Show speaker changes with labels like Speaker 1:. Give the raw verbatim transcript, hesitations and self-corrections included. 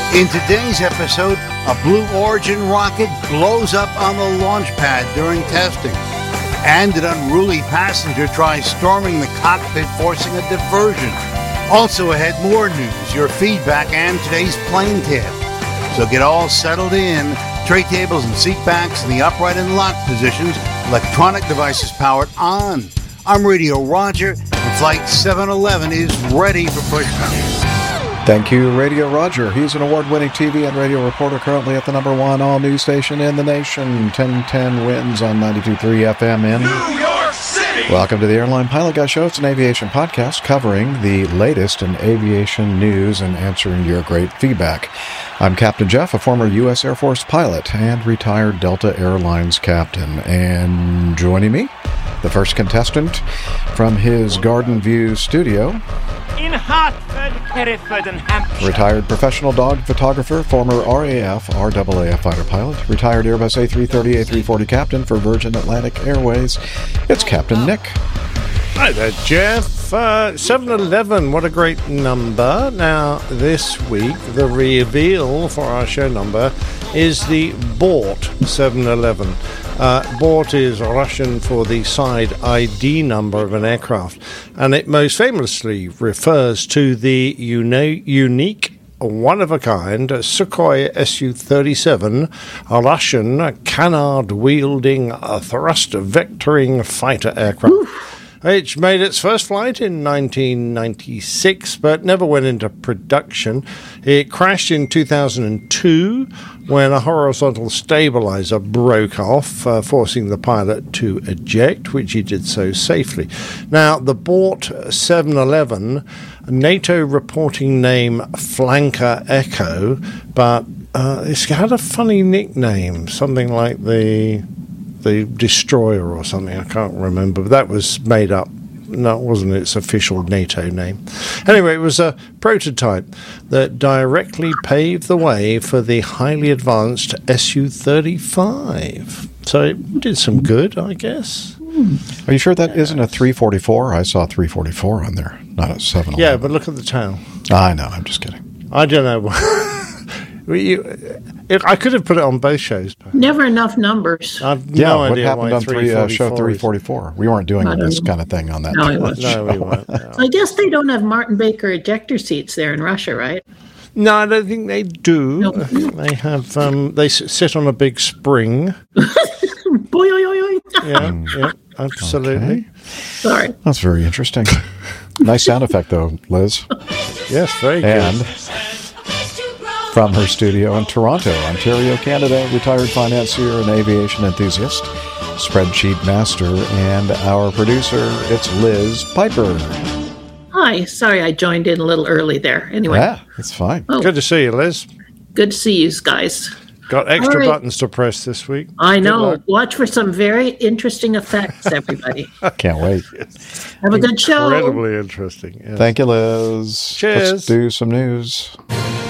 Speaker 1: In today's episode, a Blue Origin rocket blows up on the launch pad during testing, and an unruly passenger tries storming the cockpit, forcing a diversion. Also ahead, more news, your feedback, and today's plane tale. So get all settled in. Tray tables and seat backs in the upright and locked positions. Electronic devices powered on. I'm Radio Roger, and Flight seven eleven is ready for pushback.
Speaker 2: Thank you, Radio Roger. He's an award-winning T V and radio reporter currently at the number one all-news station in the nation. ten ten wins on ninety-two point three F M in New York City. Welcome to the Airline Pilot Guy Show. It's an aviation podcast covering the latest in aviation news and answering your great feedback. I'm Captain Jeff, a former U S Air Force pilot and retired Delta Airlines captain. And joining me, the first contestant from his Garden View studio,
Speaker 3: in Hartford, Hereford, and Hampshire.
Speaker 2: Retired professional dog photographer, former R A F, R A A F fighter pilot, retired Airbus A three thirty, A three forty captain for Virgin Atlantic Airways. It's Captain Nick.
Speaker 4: Hi there, Jeff. Uh, seven eleven, what a great number. Now, this week, the reveal for our show number is the Bort seven eleven. Uh, Bort is Russian for the side I D number of an aircraft, and it most famously refers to the uni- unique, one-of-a-kind Sukhoi S U thirty-seven, a Russian canard-wielding thrust-vectoring fighter aircraft. Oof. Which made its first flight in nineteen ninety-six, but never went into production. It crashed in two thousand two when a horizontal stabilizer broke off, uh, forcing the pilot to eject, which he did so safely. Now, the Bort seven eleven, NATO reporting name Flanker Echo, but uh, it's had a funny nickname, something like the... the Destroyer or something, I can't remember, but that was made up. No, it wasn't its official NATO name. Anyway, it was a prototype that directly paved the way for the highly advanced S U thirty-five. So it did some good, I guess.
Speaker 2: Are you sure that isn't a three forty-four? I saw three forty-four on there, not a seven eleven.
Speaker 4: Yeah, but look at the tail.
Speaker 2: I know, I'm just kidding.
Speaker 4: I don't know. You, it, I could have put it on both shows. Perhaps.
Speaker 5: Never enough numbers.
Speaker 4: I've
Speaker 2: yeah,
Speaker 4: no
Speaker 2: what
Speaker 4: idea
Speaker 2: happened
Speaker 4: why
Speaker 2: on three, uh, show three
Speaker 4: is.
Speaker 2: forty-four? We weren't doing this kind of thing on that.
Speaker 5: No,
Speaker 4: no we weren't. No.
Speaker 5: I guess they don't have Martin Baker ejector seats there in Russia, right?
Speaker 4: No, I don't think they do.
Speaker 5: Nope.
Speaker 4: They have. Um, they s- sit on a big spring.
Speaker 5: Boy, oy, oy, oy.
Speaker 4: Yeah, yeah, absolutely.
Speaker 5: Okay. Sorry.
Speaker 2: That's very interesting. Nice sound effect, though, Liz.
Speaker 4: Yes, very good.
Speaker 2: And from her studio in Toronto, Ontario, Canada, retired financier and aviation enthusiast, spreadsheet master, and our producer, it's Liz Piper.
Speaker 5: Hi. Sorry I joined in a little early there. Anyway.
Speaker 2: Yeah, it's fine.
Speaker 4: Oh. Good to see you, Liz.
Speaker 5: Good to see you guys.
Speaker 4: Got extra
Speaker 5: right.
Speaker 4: buttons to press this week.
Speaker 5: I know. Watch for some very interesting effects, everybody.
Speaker 2: Can't wait.
Speaker 5: Have a good show.
Speaker 4: Incredibly interesting. Yes.
Speaker 2: Thank you, Liz.
Speaker 4: Cheers.
Speaker 2: Let's do some news.